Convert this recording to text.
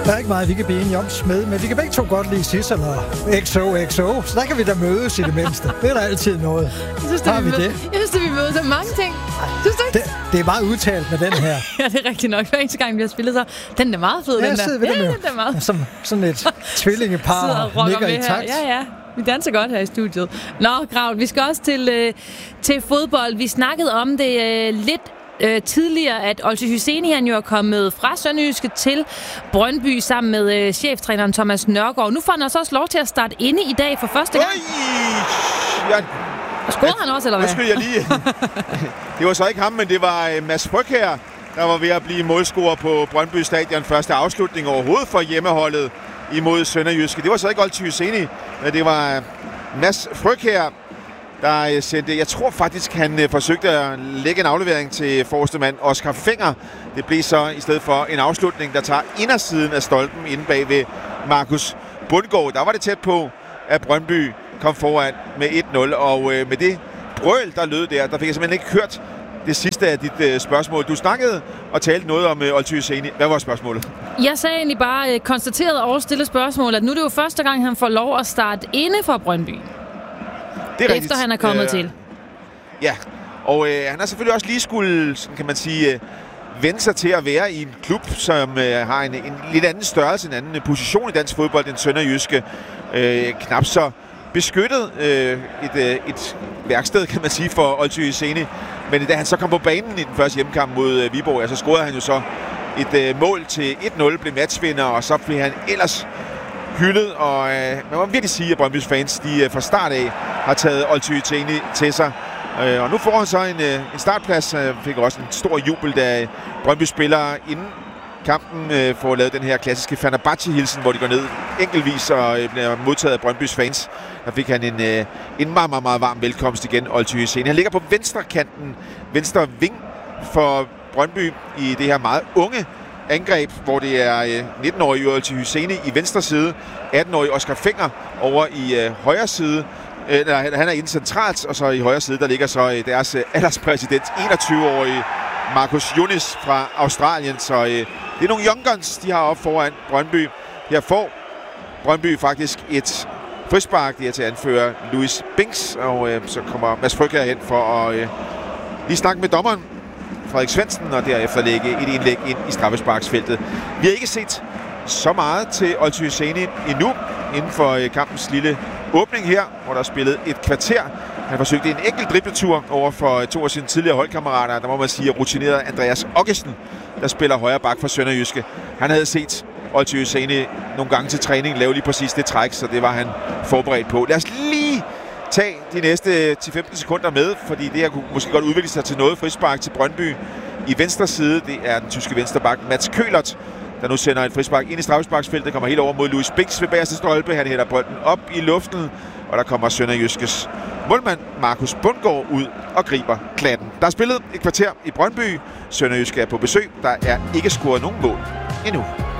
Der er ikke meget, vi kan blive enige om Smed, men vi kan begge to godt lide Sissel og XOXO, så der kan vi da mødes i det mindste. Det er der altid noget. Jeg synes, vi mødes om mange ting. Synes du ikke? Det er meget udtalt med den her. Ja, det er rigtigt nok. Hver eneste gang, vi har spillet så. Den er meget fed, den der. Ja, den er meget. Som sådan et tvillingepar ligger i takt. Ja. Vi danser godt her i studiet. Nå, Grav, vi skal også til fodbold. Vi snakkede om det lidt tidligere, at Olty Hyseni han jo er kommet fra Sønderjyske til Brøndby sammen med cheftræneren Thomas Nørgaard. Nu får han også lov til at starte inde i dag for første gang. Og scorede han også, eller hvad? Nu skal jeg lige. Det var så ikke ham, men det var Mads Frøkjær, der var ved at blive målscorer på Brøndby Stadion. Første afslutning overhovedet for hjemmeholdet imod Sønderjyske. Det var så ikke Olty Hyseni, men det var Mads Frøkjær, der sendte, jeg tror faktisk, han forsøgte at lægge en aflevering til forreste mand Oscar Fenger. Det blev så i stedet for en afslutning, der tager indersiden af stolpen inde bag ved Markus Bundgaard. Der var det tæt på, at Brøndby kom foran med 1-0, og med det brøl, der lød der fik jeg simpelthen ikke hørt det sidste af dit spørgsmål. Du snakkede og talte noget om Olty Hyseni. Hvad var spørgsmålet? Jeg sagde egentlig bare konstateret og stille spørgsmål, at nu er det jo første gang, han får lov at starte inde for Brøndby. Det er efter rigtigt. Han er kommet til. Ja, og han har selvfølgelig også lige skulle, sådan kan man sige, vende sig til at være i en klub, som har en lidt anden størrelse, en anden position i dansk fodbold end Sønderjyske. Knap så beskyttet et værksted, kan man sige, for Olty Hyseni. Men da han så kom på banen i den første hjemmekamp mod Viborg, så scorede han jo så et mål til 1-0, blev matchvinder, og så blev han ellers hyldet, og man må virkelig sige, at Brøndbys fans, de fra start af har taget Olty Hyseni til sig. Og nu får han så en startplads. Fik også en stor jubel, da Brøndby spillere inden kampen får lavet den her klassiske Fenerbahce-hilsen, hvor de går ned enkeltvis og bliver modtaget af Brøndbys fans. Der fik han en meget, meget, meget varm velkomst igen, Olty Hyseni. Han ligger på venstre kanten, venstre ving for Brøndby i det her meget unge angreb, hvor det er 19-årige Olty Hyseni i venstre side, 18-årige Oscar Fenger over i højre side. Han er inde centralt, og så i højre side, der ligger så deres alderspræsident, 21-årige Marcus Younis fra Australien. Så det er nogle young guns, de har op foran Brøndby. Her får Brøndby faktisk et frispark, det er til at anføre Louis Binks, og så kommer Mads Frøkjær hen for at lige snakke med dommeren, Frederik Svendsen, og derefter lægge et indlæg ind i straffesparksfeltet. Vi har ikke set så meget til Olty Hyseni endnu inden for kampens lille åbning her, hvor der er spillet et kvarter. Han forsøgte en enkelt dribletur over for to af sine tidligere holdkammerater. Der må man sige rutineret Andreas Oggesen, der spiller højre bak for Sønderjyske. Han havde set Olty Hyseni nogle gange til træning lave lige præcis det træk, så det var han forberedt på. Lad os lige tage de næste 10-15 sekunder med, fordi det her kunne måske godt udvikle sig til noget. Frispark til Brøndby i venstre side. Det er den tyske venstreback Mats Køhlert, der nu sender et frispark ind i straffesparksfeltet, kommer helt over mod Louis Binks ved bagerste stolpe. Han hætter bolden op i luften, og der kommer Sønderjyskes målmand Markus Bundgaard ud og griber klatten. Der er spillet et kvarter i Brøndby. Sønderjyske er på besøg. Der er ikke scoret nogen mål endnu.